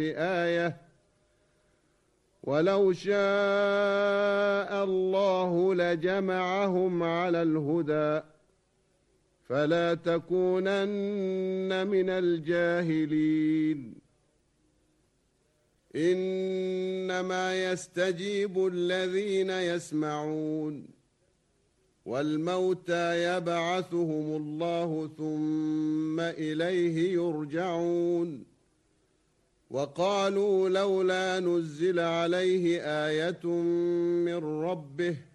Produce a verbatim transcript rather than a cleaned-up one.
آية ولو شاء الله لجمعهم على الهدى فلا تكونن من الجاهلين إنما يستجيب الذين يسمعون والموتى يبعثهم الله ثم إليه يرجعون وقالوا لولا نزل عليه آية من ربه